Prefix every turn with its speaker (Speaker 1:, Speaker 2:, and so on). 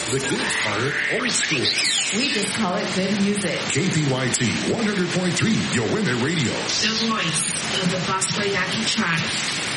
Speaker 1: The kids call it old school.
Speaker 2: We just call it good music.
Speaker 1: KPYT 100.3, your women radio.
Speaker 3: The voice of the Bosco Yaki tribe.